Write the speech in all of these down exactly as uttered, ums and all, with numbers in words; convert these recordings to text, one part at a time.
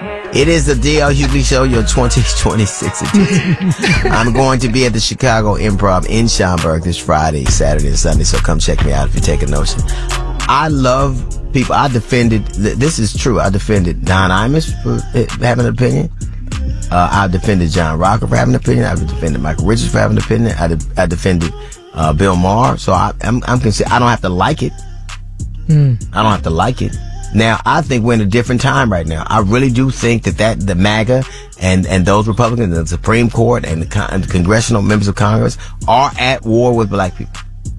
It is the D L Hughley Show, your twenty twenty-six edition. I'm going to be at the Chicago Improv in Schaumburg this Friday, Saturday, and Sunday, so come check me out if you take a notion. I love people. I defended, this is true, I defended Don Imus for having an opinion. Uh, I defended John Rocker for having an opinion. I defended Michael Richards for having an opinion. I, de- I defended uh, Bill Maher. So I, I'm, I'm consider- I don't have to like it. Mm. I don't have to like it. Now, I think we're in a different time right now. I really do think that, that the MAGA and, and those Republicans, the Supreme Court and the, con- and the congressional members of Congress are at war with black people.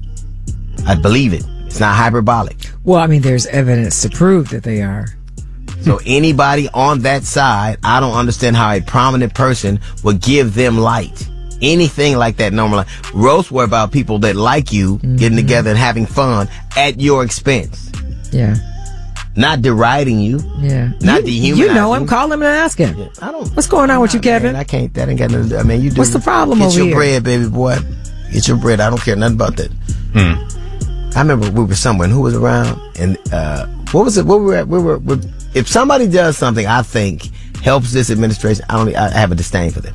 I believe it. It's not hyperbolic. Well, I mean, there's evidence to prove that they are. So anybody on that side, I don't understand how a prominent person would give them light. Anything like that normal. Roasts were about people that like you mm-hmm. getting together and having fun at your expense. Yeah. Not deriding you. Yeah. Not you, dehumanizing you know him. Call him and ask him. Yeah, I don't. What's going on with you, Kevin? Man, I can't. That ain't got nothing to do. I mean, you do. What's the problem Get over your here? bread, baby boy. Get your bread. I don't care nothing about that. Hmm. I remember we were somewhere and who was around and uh, what was it? What we were at? We were. We, if somebody does something I think helps this administration, I don't. I have a disdain for them.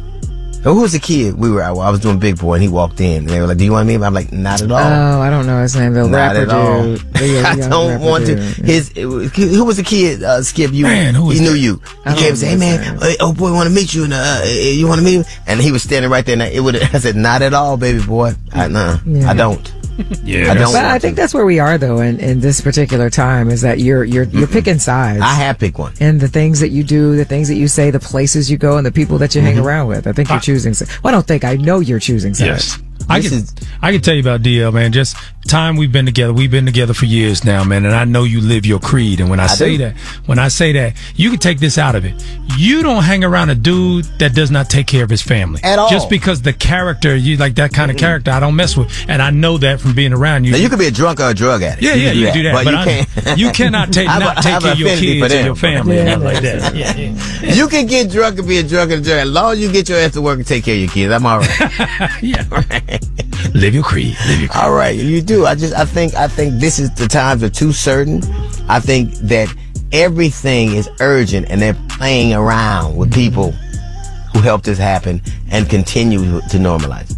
So who was the kid? We were. I was doing Big Boy, and he walked in, and they were like, "Do you want me?" I'm like, "Not at all." Oh, I don't know his name. The Not rapper at all. dude. The I don't want dude. to. His it was, who was the kid? Uh, Skip, you. Man, who was he that? knew you. He came and said, "Hey man, hey, oh boy, want to meet you? And uh, you want to meet him?" And he was standing right there. And it would. I said, "Not at all, baby boy. I, nah, Yeah. I don't." Yeah, I don't. But I think that's where we are, though, in, in this particular time, is that you're you're you're picking sides. I have picked one. And the things that you do, the things that you say, the places you go, and the people that you mm-hmm. hang around with. I think you're I, choosing sides. Well, I don't think. I know you're choosing sides. Yes. I can, is, I can tell you about D L, man. Just time we've been together. We've been together for years now, man. And I know you live your creed. And when I, I say do. that, when I say that, you can take this out of it. You don't hang around a dude that does not take care of his family. At all. Just because the character, you like that kind of mm-hmm. character, I don't mess with. And I know that from being around you. Now, you could be a drunk or a drug addict. Yeah, yeah, you, you do that. But, but you, I, can't. you cannot take, not a, take care of your kids and your family yeah, and like that. Yeah, yeah. You can get drunk and be a drunk and a drug addict. As long as you get your ass to work and take care of your kids, I'm all right. Yeah. Live your creed. Live your creed. All right, you do. I just, I think, I think this is the times are too certain. I think that everything is urgent, and they're playing around with people who helped this happen and continue to normalize.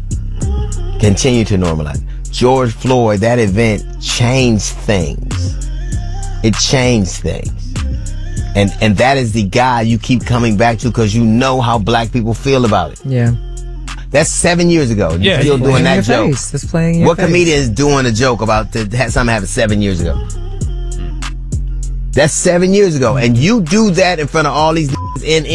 Continue to normalize. George Floyd, that event changed things. It changed things. And and that is the guy you keep coming back to because you know how black people feel about it. Yeah. That's seven years ago. You're yeah, still doing that joke. Face. That's playing in your what face. comedian is doing a joke about the, something happened seven years ago? That's seven years ago. And you do that in front of all these in